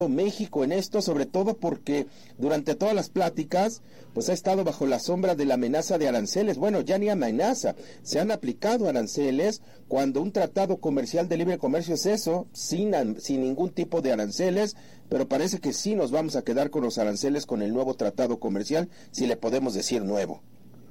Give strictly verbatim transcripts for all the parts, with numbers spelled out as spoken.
México en esto, sobre todo porque durante todas las pláticas pues ha estado bajo la sombra de la amenaza de aranceles. Bueno, ya ni amenaza, se han aplicado aranceles cuando un tratado comercial de libre comercio es eso, sin, sin ningún tipo de aranceles, pero parece que sí nos vamos a quedar con los aranceles con el nuevo tratado comercial, si le podemos decir nuevo.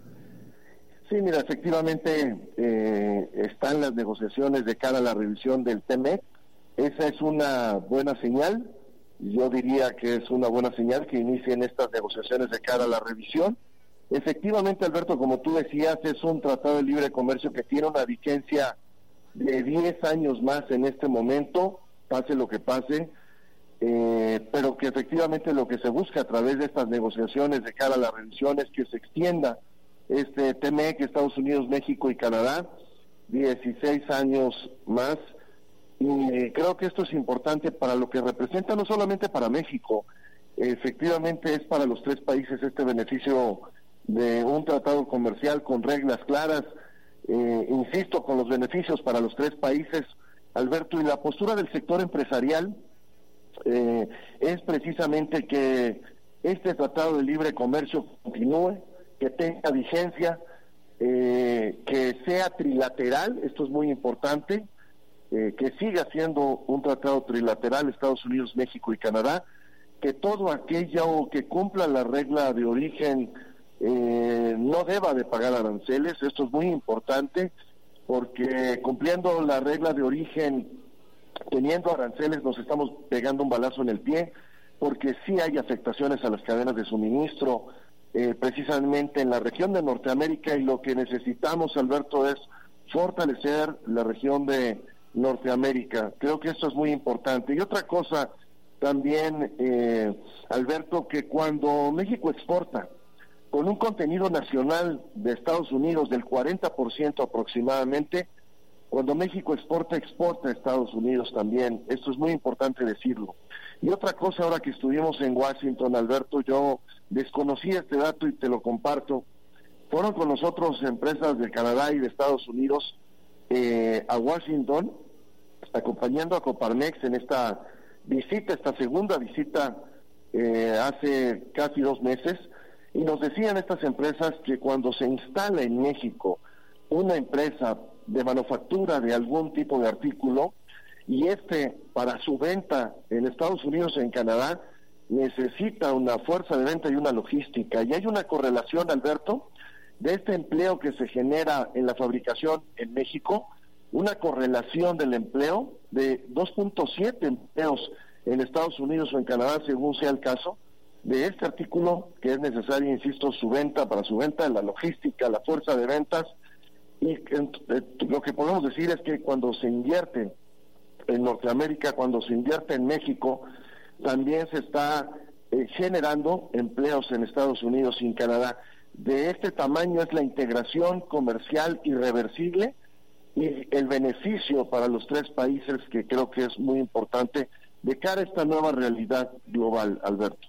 Sí, mira, efectivamente eh, están las negociaciones de cara a la revisión del T M E C. Esa es una buena señal. Yo diría que es una buena señal que inicien estas negociaciones de cara a la revisión. Efectivamente, Alberto, como tú decías, es un tratado de libre comercio que tiene una vigencia de diez años más en este momento, pase lo que pase, eh, pero que efectivamente lo que se busca a través de estas negociaciones de cara a la revisión es que se extienda este T M E C, Estados Unidos, México y Canadá, dieciséis años más. Y creo que esto es importante para lo que representa, no solamente para México, efectivamente es para los tres países este beneficio de un tratado comercial con reglas claras, eh, insisto, con los beneficios para los tres países, Alberto, y la postura del sector empresarial eh, es precisamente que este tratado de libre comercio continúe, que tenga vigencia, eh, que sea trilateral, esto es muy importante, Eh, que siga siendo un tratado trilateral Estados Unidos, México y Canadá, que todo aquello que cumpla la regla de origen eh, no deba de pagar aranceles. Esto es muy importante porque cumpliendo la regla de origen, teniendo aranceles, nos estamos pegando un balazo en el pie, porque sí hay afectaciones a las cadenas de suministro, eh, precisamente en la región de Norteamérica, y lo que necesitamos, Alberto, es fortalecer la región de Norteamérica. Creo que esto es muy importante. Y otra cosa también, eh, Alberto, que cuando México exporta con un contenido nacional de Estados Unidos del cuarenta por ciento aproximadamente, cuando México exporta, exporta a Estados Unidos también. Esto es muy importante decirlo. Y otra cosa, ahora que estuvimos en Washington, Alberto, yo desconocí este dato y te lo comparto. Fueron con nosotros empresas de Canadá y de Estados Unidos Eh, a Washington, acompañando a Coparmex en esta visita, esta segunda visita eh, hace casi dos meses, y nos decían estas empresas que cuando se instala en México una empresa de manufactura de algún tipo de artículo, y este para su venta en Estados Unidos o en Canadá, necesita una fuerza de venta y una logística, y hay una correlación, Alberto, de este empleo que se genera en la fabricación en México, una correlación del empleo de dos punto siete empleos en Estados Unidos o en Canadá, según sea el caso, de este artículo que es necesario, insisto, su venta, para su venta, la logística, la fuerza de ventas, y eh, lo que podemos decir es que cuando se invierte en Norteamérica, cuando se invierte en México, también se está eh, generando empleos en Estados Unidos y en Canadá. De este tamaño es la integración comercial irreversible y el beneficio para los tres países, que creo que es muy importante de cara a esta nueva realidad global, Alberto.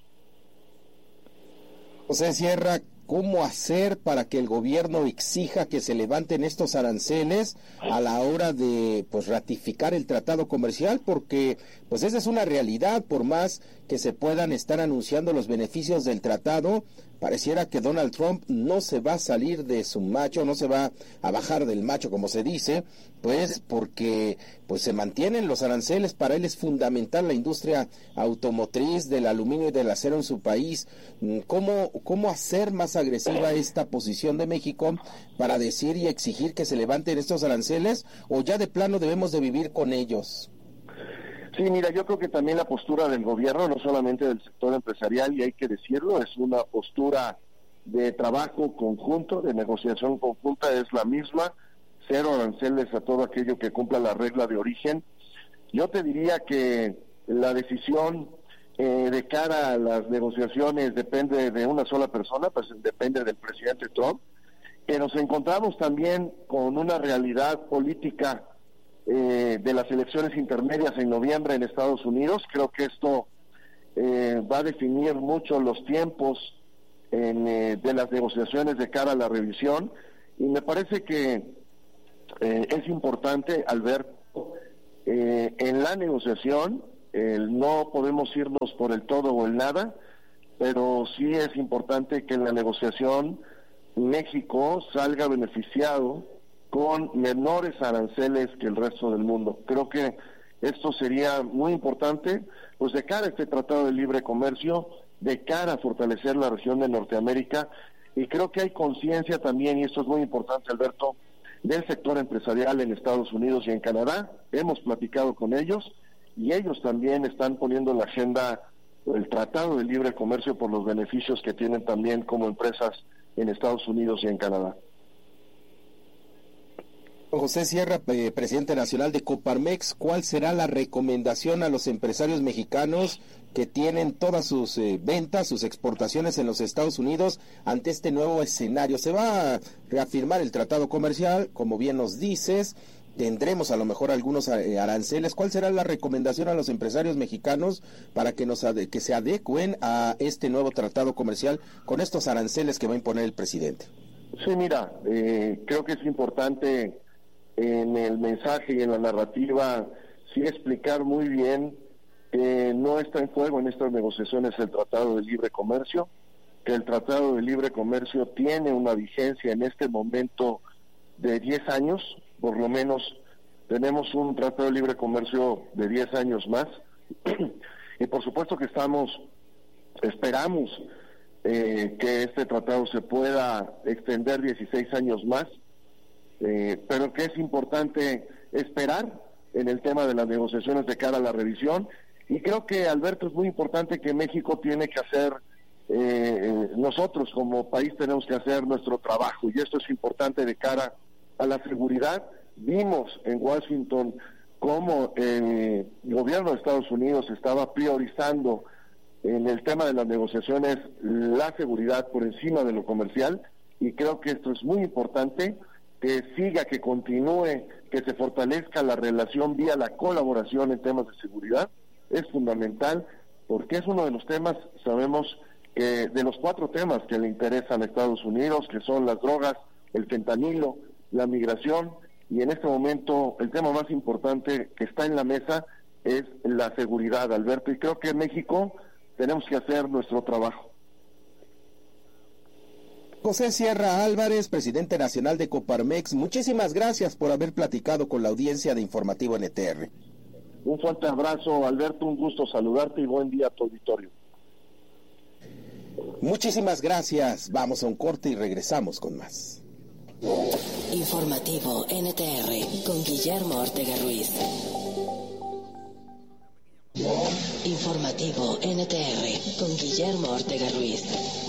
José Sierra, ¿cómo hacer para que el gobierno exija que se levanten estos aranceles a la hora de pues ratificar el tratado comercial? Porque pues esa es una realidad, por más que se puedan estar anunciando los beneficios del tratado, pareciera que Donald Trump no se va a salir de su macho, no se va a bajar del macho, como se dice, pues porque pues se mantienen los aranceles. Para él es fundamental la industria automotriz, del aluminio y del acero en su país. ¿Cómo, cómo hacer más agresiva esta posición de México para decir y exigir que se levanten estos aranceles, o ya de plano debemos de vivir con ellos? Sí, mira, yo creo que también la postura del gobierno, no solamente del sector empresarial, y hay que decirlo, es una postura de trabajo conjunto, de negociación conjunta, es la misma, cero aranceles a todo aquello que cumpla la regla de origen. Yo te diría que la decisión eh, de cara a las negociaciones depende de una sola persona, pues depende del presidente Trump, que nos encontramos también con una realidad política Eh, de las elecciones intermedias en noviembre en Estados Unidos. Creo que esto eh, va a definir mucho los tiempos en, eh, de las negociaciones de cara a la revisión, y me parece que eh, es importante, Alberto, eh, en la negociación El, no podemos irnos por el todo o el nada, pero sí es importante que en la negociación México salga beneficiado con menores aranceles que el resto del mundo. Creo que esto sería muy importante, pues de cara a este Tratado de Libre Comercio, de cara a fortalecer la región de Norteamérica, y creo que hay conciencia también, y esto es muy importante, Alberto, del sector empresarial en Estados Unidos y en Canadá. Hemos platicado con ellos, y ellos también están poniendo en la agenda el Tratado de Libre Comercio por los beneficios que tienen también como empresas en Estados Unidos y en Canadá. José Sierra, eh, presidente nacional de Coparmex, ¿cuál será la recomendación a los empresarios mexicanos que tienen todas sus eh, ventas, sus exportaciones en los Estados Unidos ante este nuevo escenario? Se va a reafirmar el tratado comercial, como bien nos dices, tendremos a lo mejor algunos eh, aranceles. ¿Cuál será la recomendación a los empresarios mexicanos para que, nos ade- que se adecuen a este nuevo tratado comercial con estos aranceles que va a imponer el presidente? Sí, mira, eh, creo que es importante en el mensaje y en la narrativa sí explicar muy bien que no está en juego en estas negociaciones el Tratado de Libre Comercio, que el Tratado de Libre Comercio tiene una vigencia en este momento de diez años, por lo menos tenemos un Tratado de Libre Comercio de diez años más, y por supuesto que estamos, esperamos eh, que este tratado se pueda extender dieciséis años más, Eh, pero que es importante esperar en el tema de las negociaciones de cara a la revisión, y creo que, Alberto, es muy importante que México tiene que hacer, eh, nosotros como país tenemos que hacer nuestro trabajo, y esto es importante de cara a la seguridad. Vimos en Washington cómo el gobierno de Estados Unidos estaba priorizando en el tema de las negociaciones la seguridad por encima de lo comercial, y creo que esto es muy importante, que siga, que continúe, que se fortalezca la relación vía la colaboración en temas de seguridad. Es fundamental, porque es uno de los temas, sabemos que de los cuatro temas que le interesan a Estados Unidos, que son las drogas, el fentanilo, la migración, y en este momento el tema más importante que está en la mesa es la seguridad, Alberto, y creo que en México tenemos que hacer nuestro trabajo. José Sierra Álvarez, presidente nacional de Coparmex, muchísimas gracias por haber platicado con la audiencia de Informativo N T R. Un fuerte abrazo, Alberto, un gusto saludarte y buen día a tu auditorio. Muchísimas gracias, vamos a un corte y regresamos con más. Informativo N T R con Guillermo Ortega Ruiz. Informativo N T R con Guillermo Ortega Ruiz.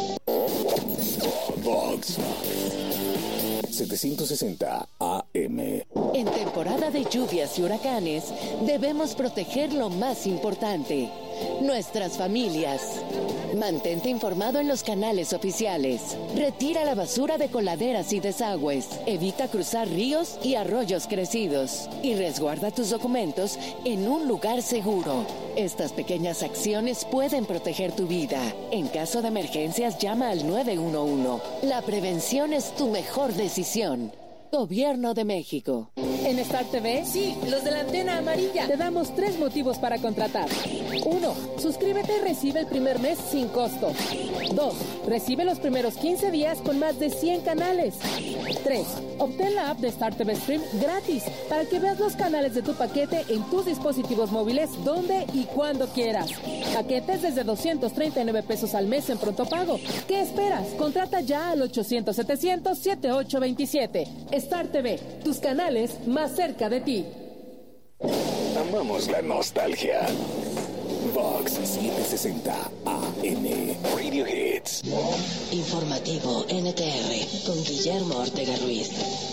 Vox setecientos sesenta A M. En temporada de lluvias y huracanes, debemos proteger lo más importante, nuestras familias. Mantente informado en los canales oficiales. Retira la basura de coladeras y desagües. Evita cruzar ríos y arroyos crecidos. Y resguarda tus documentos en un lugar seguro. Estas pequeñas acciones pueden proteger tu vida. En caso de emergencias, llama al nueve uno uno. La prevención es tu mejor decisión. Gobierno de México. En Star T V, sí, los de la antena amarilla. Te damos tres motivos para contratar. Uno, suscríbete y recibe el primer mes sin costo. Dos, recibe los primeros quince días con más de cien canales. Tres, obtén la app de Star T V Stream gratis para que veas los canales de tu paquete en tus dispositivos móviles donde y cuando quieras. Paquetes desde doscientos treinta y nueve pesos al mes en pronto pago. ¿Qué esperas? Contrata ya al ochocientos setecientos setenta y ocho veintisiete. Star T V, tus canales más cerca de ti. Amamos la nostalgia. Vox setecientos sesenta A M. Radio Hits. Informativo N T R con Guillermo Ortega Ruiz.